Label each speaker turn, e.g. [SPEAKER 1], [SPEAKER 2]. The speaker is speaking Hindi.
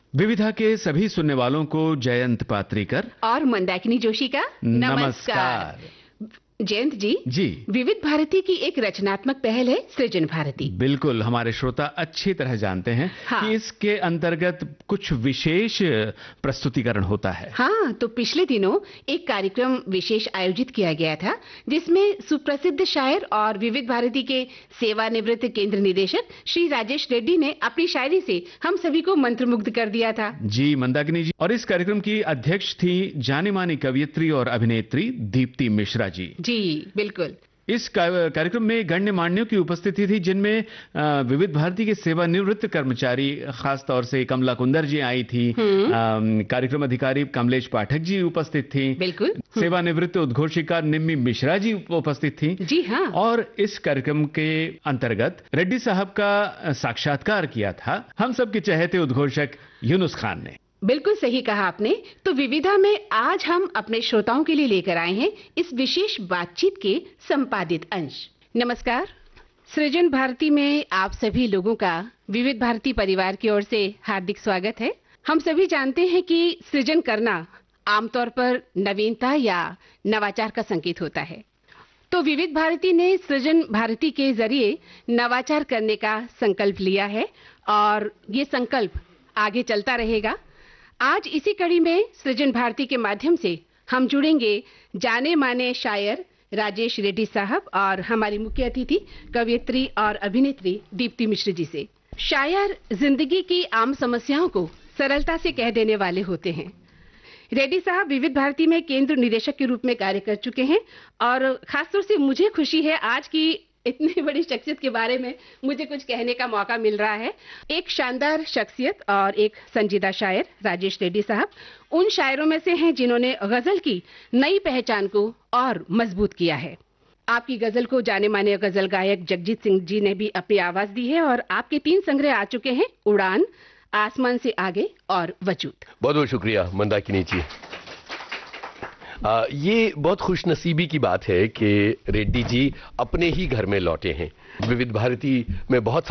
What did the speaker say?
[SPEAKER 1] विविधा के सभी सुनने वालों को जयंत पात्रीकर
[SPEAKER 2] और मंदाकिनी जोशी का नमस्कार। जयंत जी, विविध भारती की एक रचनात्मक पहल है सृजन भारती।
[SPEAKER 1] बिल्कुल, हमारे श्रोता अच्छी तरह जानते हैं कि इसके अंतर्गत कुछ विशेष प्रस्तुतिकरण होता है।
[SPEAKER 2] हाँ, तो पिछले दिनों एक कार्यक्रम विशेष आयोजित किया गया था जिसमें सुप्रसिद्ध शायर और विविध भारती के सेवानिवृत्त केंद्र निदेशक श्री राजेश रेड्डी ने अपनी शायरी से हम सभी को मंत्रमुग्ध कर दिया था।
[SPEAKER 1] जी मंदाकिनी जी, और इस कार्यक्रम की अध्यक्ष थी जानी मानी कवयित्री और अभिनेत्री दीप्ति मिश्रा जी।
[SPEAKER 2] जी बिल्कुल।
[SPEAKER 1] इस कार्यक्रम में गण्यमान्यों की उपस्थिति थी, जिनमें विविध भारती के सेवानिवृत्त कर्मचारी, खास तौर से कमला कुंदर जी आई थी, कार्यक्रम अधिकारी कमलेश पाठक जी उपस्थित थी,
[SPEAKER 2] बिल्कुल,
[SPEAKER 1] सेवानिवृत्त उद्घोषिका निम्मी मिश्रा जी उपस्थित थी।
[SPEAKER 2] जी हाँ।
[SPEAKER 1] और इस कार्यक्रम के अंतर्गत रेड्डी साहब का साक्षात्कार किया था हम सबके चहेते उद्घोषक यूनुस खान ने।
[SPEAKER 2] बिल्कुल सही कहा आपने। तो विविधा में आज हम अपने श्रोताओं के लिए लेकर आए हैं इस विशेष बातचीत के संपादित अंश। नमस्कार, सृजन भारती में आप सभी लोगों का विविध भारती परिवार की ओर से हार्दिक स्वागत है। हम सभी जानते हैं कि सृजन करना आमतौर पर नवीनता या नवाचार का संकेत होता है। तो विविध भारती ने सृजन भारती के जरिए नवाचार करने का संकल्प लिया है और ये संकल्प आगे चलता रहेगा। आज इसी कड़ी में सृजन भारती के माध्यम से हम जुड़ेंगे जाने माने शायर राजेश रेड्डी साहब और हमारी मुख्य अतिथि कवयित्री और अभिनेत्री दीप्ति मिश्र जी से। शायर जिंदगी की आम समस्याओं को सरलता से कह देने वाले होते हैं। रेड्डी साहब विविध भारती में केंद्र निदेशक के रूप में कार्य कर चुके हैं और खासतौर से मुझे खुशी है आज की इतनी बड़ी शख्सियत के बारे में मुझे कुछ कहने का मौका मिल रहा है। एक शानदार शख्सियत और एक संजीदा शायर राजेश रेड्डी साहब उन शायरों में से हैं जिन्होंने गजल की नई पहचान को और मजबूत किया है। आपकी गजल को जाने माने गजल गायक जगजीत सिंह जी ने भी अपनी आवाज दी है और आपके 3 संग्रह आ चुके हैं, उड़ान, आसमान से आगे और वजूद।
[SPEAKER 3] बहुत बहुत शुक्रिया मंदाकिनी जी। ये बहुत खुशनसीबी की बात है कि रेड्डी जी अपने ही घर में लौटे हैं। विविध भारती में बहुत